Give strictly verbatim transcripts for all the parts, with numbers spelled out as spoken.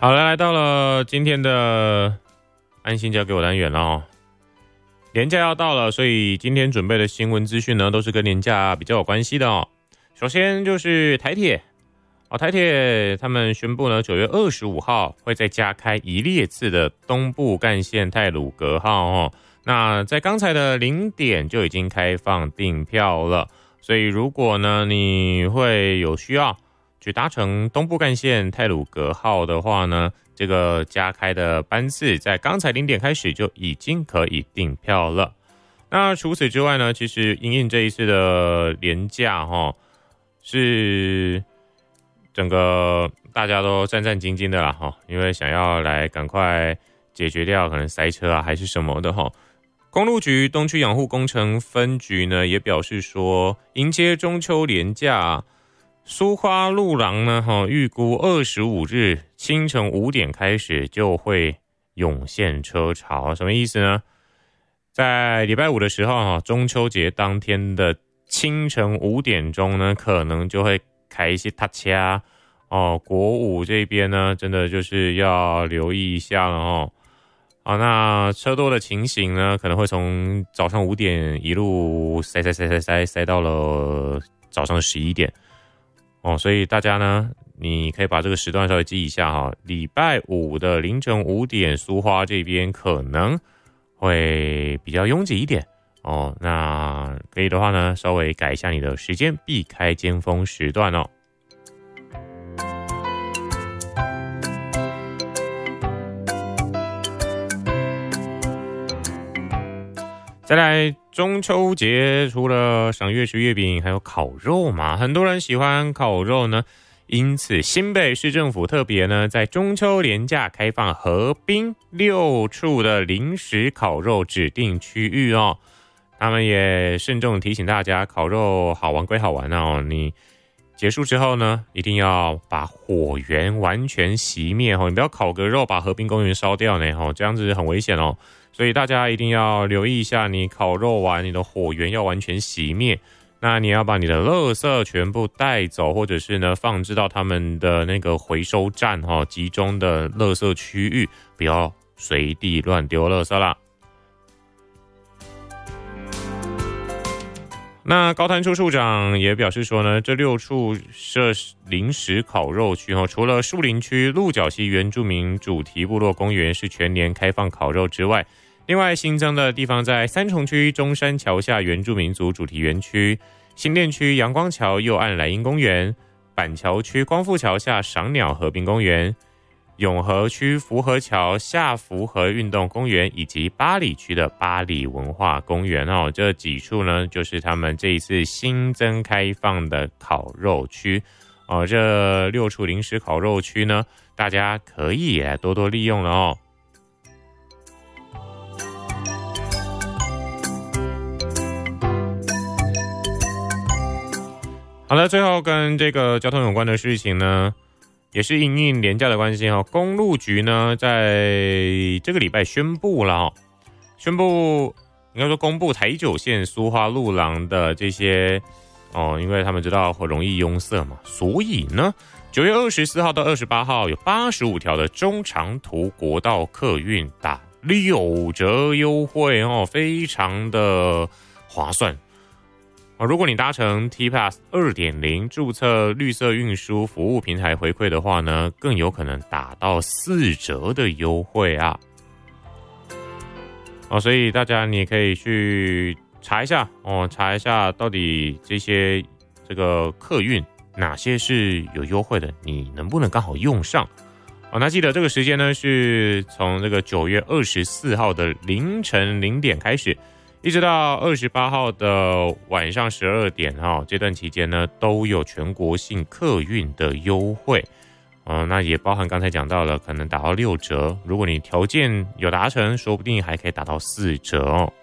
好了，来到了今天的安心交给我单元了哦。连假要到了，所以今天准备的新闻资讯呢，都是跟连假比较有关系的哦。首先就是台铁哦，台铁他们宣布呢，九月二十五号会再加开一列次的东部干线太鲁阁号哦。那在刚才的零点就已经开放订票了，所以如果呢你会有需要去搭乘东部干线太鲁阁号的话呢，这个加开的班次在刚才零点开始就已经可以订票了。那除此之外呢，其实因应这一次的连假齁，是整个大家都战战兢兢的啦齁，因为想要来赶快解决掉可能塞车啊还是什么的齁。公路局东区养护工程分局呢也表示说，迎接中秋连假，苏花路廊呢，预估二十五日清晨五点开始就会涌现车潮。什么意思呢？在礼拜五的时候，中秋节当天的清晨五点钟呢，可能就会开一些踏车哦。国五这边呢，真的就是要留意一下了哦。好，那车多的情形呢，可能会从早上五点一路塞塞塞塞塞塞到了早上十一点。哦，所以大家呢，你可以把这个时段稍微记一下哈。礼拜五的凌晨五点，苏花这边可能会比较拥挤一点哦。那可以的话呢，稍微改一下你的时间，避开尖峰时段哦。再来，中秋节除了赏月食月饼，还有烤肉嘛，很多人喜欢烤肉呢。因此，新北市政府特别呢，在中秋连假开放河滨六处的临时烤肉指定区域哦。他们也慎重提醒大家，烤肉好玩归好玩哦，你结束之后呢，一定要把火源完全熄灭哦，你不要烤个肉把河滨公园烧掉呢哦，这样子很危险哦。所以大家一定要留意一下，你烤肉完，你的火源要完全熄灭。那你要把你的垃圾全部带走，或者是呢放置到他们的那个回收站哈，集中的垃圾区域，不要随地乱丢垃圾啦。那高潭处处长也表示说呢，这六处设临时烤肉区哦，除了树林区鹿角溪原住民主题部落公园是全年开放烤肉之外，另外新增的地方在三重区中山桥下原住民族主题园区、新店区阳光桥右岸莱茵公园、板桥区光复桥下赏鸟河滨公园、永和区福和桥下福和运动公园以及八里区的八里文化公园哦，这几处呢就是他们这一次新增开放的烤肉区哦。这六处临时烤肉区呢，大家可以来多多利用了哦。好的，最后跟这个交通有关的事情呢，也是因应连假的关系哦。公路局呢，在这个礼拜宣布了哦，宣布应该说公布台九线苏花路廊的这些哦，因为他们知道会容易拥塞嘛，所以呢，九月二十四号到二十八号有八十五条的中长途国道客运打六折优惠哦，非常的划算。如果你搭乘 T Pass 二点零 注册绿色运输服务平台回馈的话呢，更有可能打到四折的优惠啊！哦，所以大家你也可以去查一下哦，查一下到底这些这个客运哪些是有优惠的，你能不能刚好用上？哦，那记得这个时间呢是从这个九月二十四号的凌晨零点开始。一直到二十八号的晚上十二点哈，这段期间呢都有全国性客运的优惠，呃，那也包含刚才讲到了，可能打到六折，如果你条件有达成，说不定还可以打到四折哦。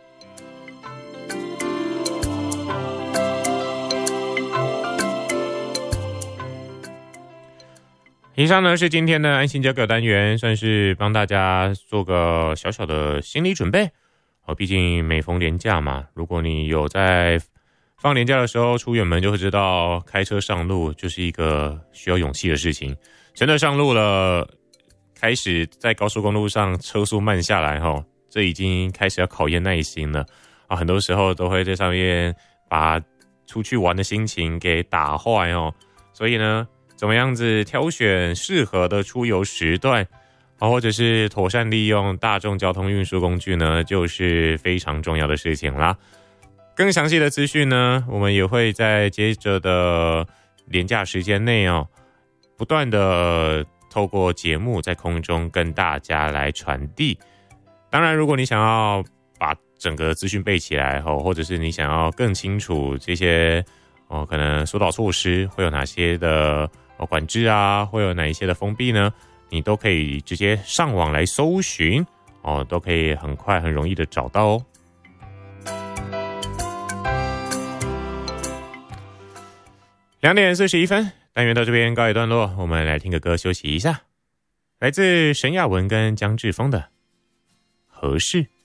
以上呢是今天的安心交友单元，算是帮大家做个小小的心理准备。哦，毕竟每逢连假嘛，如果你有在放连假的时候出远门，就会知道开车上路就是一个需要勇气的事情。真的上路了， 开始在高速公路上车速慢下来齁，这已经开始要考验耐心了啊！很多时候都会在上面把出去玩的心情给打坏哦。所以呢，怎么样子挑选适合的出游时段啊，或者是妥善利用大众交通运输工具呢，就是非常重要的事情啦。更详细的资讯呢，我们也会在接着的连假时间内哦，不断的透过节目在空中跟大家来传递。当然，如果你想要把整个资讯背起来哦，或者是你想要更清楚这些哦，可能疏导措施会有哪些的哦管制啊，会有哪一些的封闭呢？你都可以直接上网来搜寻哦，都可以很快很容易的找到哦。两点四十一分，单元到这边告一段落，我们来听个歌休息一下，来自沈雅文跟江志峰的《合适》。